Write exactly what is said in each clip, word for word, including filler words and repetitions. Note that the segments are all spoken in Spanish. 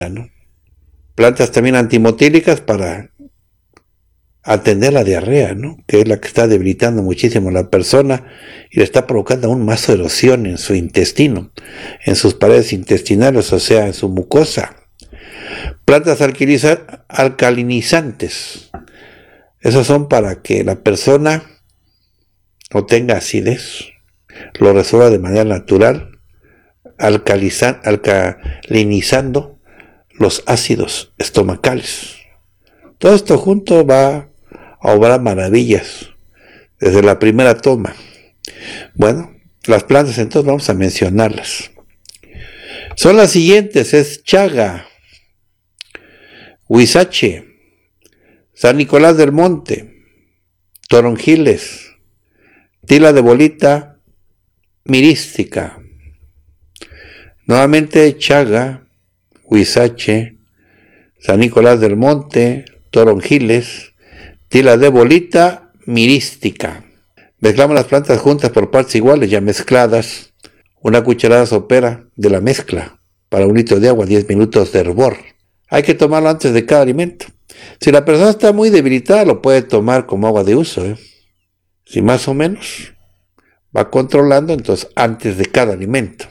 ¿no? Plantas también antimotílicas para atender la diarrea, ¿no? Que es la que está debilitando muchísimo a la persona y le está provocando aún más erosión en su intestino, en sus paredes intestinales, o sea, en su mucosa. Plantas alquiliza- alcalinizantes. Esas son para que la persona no tenga acidez, lo resuelva de manera natural, alcaliza- alcalinizando los ácidos estomacales. Todo esto junto va a obrar maravillas desde la primera toma. Bueno, las plantas entonces vamos a mencionarlas. Son las siguientes: es chaga, huizache, San Nicolás del Monte, toronjiles, tila de bolita, mirística. Nuevamente chaga, huizache, San Nicolás del Monte, toronjiles, tila de bolita, mirística. Mezclamos las plantas juntas por partes iguales, ya mezcladas. Una cucharada sopera de la mezcla para un litro de agua, diez minutos de hervor. Hay que tomarlo antes de cada alimento. Si la persona está muy debilitada, lo puede tomar como agua de uso, ¿eh? Si más o menos va controlando, entonces antes de cada alimento.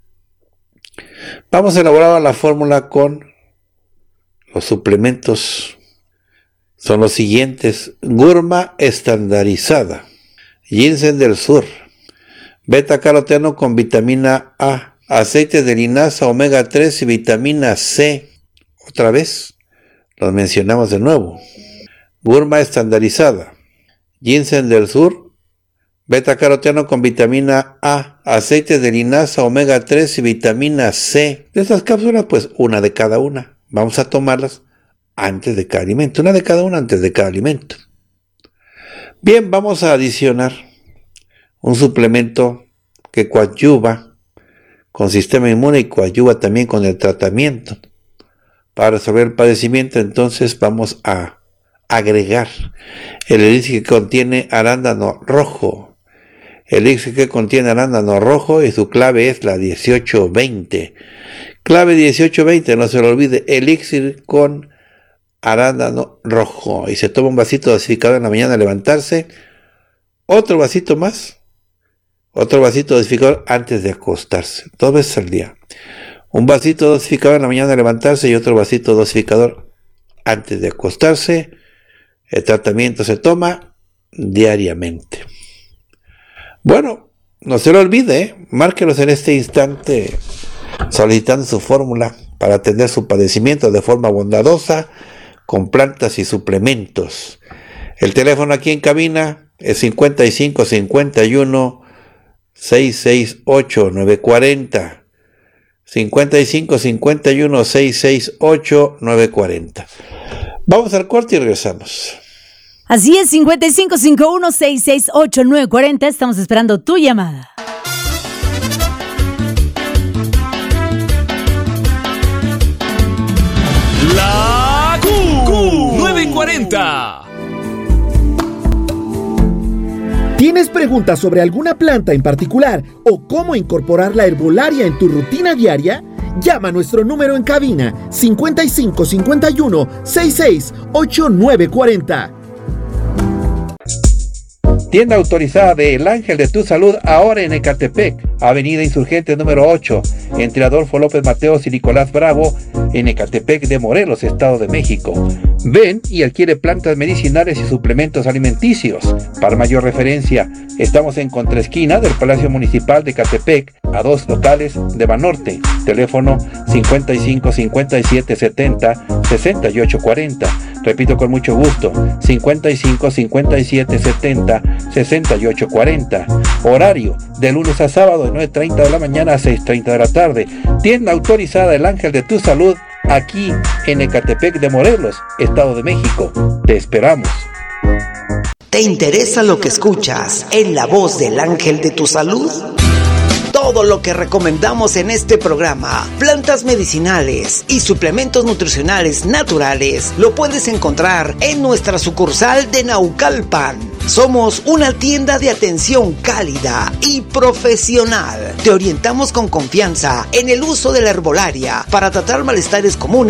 Vamos a elaborar la fórmula con los suplementos. Son los siguientes: Gurma estandarizada, ginseng del sur, beta caroteno con vitamina A, aceite de linaza omega tres y vitamina C. Otra vez, los mencionamos de nuevo. Gurma estandarizada, ginseng del sur, beta caroteno con vitamina A, aceite de linaza omega tres y vitamina C. De estas cápsulas, pues una de cada una. Vamos a tomarlas antes de cada alimento. Una de cada una antes de cada alimento. Bien, vamos a adicionar un suplemento que coadyuva con sistema inmune y coadyuva también con el tratamiento. Para resolver el padecimiento, entonces vamos a agregar el elixir que contiene arándano rojo. El elixir que contiene arándano rojo y su clave es la dieciocho veinte. Clave dieciocho veinte, no se lo olvide, elixir con arándano rojo. Y se toma un vasito dosificador en la mañana al levantarse, otro vasito más, otro vasito dosificador antes de acostarse, dos veces al día. Un vasito dosificador en la mañana al levantarse y otro vasito dosificador antes de acostarse. El tratamiento se toma diariamente. Bueno, no se lo olvide, ¿eh? Márquelos en este instante solicitando su fórmula para atender su padecimiento de forma bondadosa con plantas y suplementos. El teléfono aquí en cabina es cincuenta y cinco cincuenta y uno seiscientos sesenta y ocho novecientos cuarenta. cincuenta y cinco cincuenta y uno seiscientos sesenta y ocho novecientos cuarenta. Vamos al corte y regresamos. Así es, cincuenta y cinco cincuenta y uno seiscientos sesenta y ocho novecientos cuarenta. Estamos esperando tu llamada. La Q nueve cuarenta. ¿Tienes preguntas sobre alguna planta en particular o cómo incorporar la herbolaria en tu rutina diaria? Llama a nuestro número en cabina cincuenta y cinco cincuenta y uno sesenta y seis ocho nueve cuarenta. Tienda autorizada de El Ángel de tu Salud, ahora en Ecatepec, Avenida Insurgente número ocho, entre Adolfo López Mateos y Nicolás Bravo, en Ecatepec de Morelos, Estado de México. Ven y adquiere plantas medicinales y suplementos alimenticios. Para mayor referencia, estamos en contraesquina del Palacio Municipal de Ecatepec, a dos locales de Banorte. Teléfono cincuenta y cinco cincuenta y siete setenta sesenta y ocho cuarenta. Repito con mucho gusto, cincuenta y cinco cincuenta y siete setenta sesenta y ocho cuarenta. Horario de lunes a sábado de nueve treinta de la mañana a seis treinta de la tarde. Tienda autorizada El Ángel de tu Salud, aquí en Ecatepec de Morelos, Estado de México. Te esperamos. ¿Te interesa lo que escuchas en La Voz del Ángel de tu Salud? todo lo que recomendamos en este programa, plantas medicinales y suplementos nutricionales naturales, lo puedes encontrar en nuestra sucursal de Naucalpan. Somos una tienda de atención cálida y profesional. Te orientamos con confianza en el uso de la herbolaria para tratar malestares comunes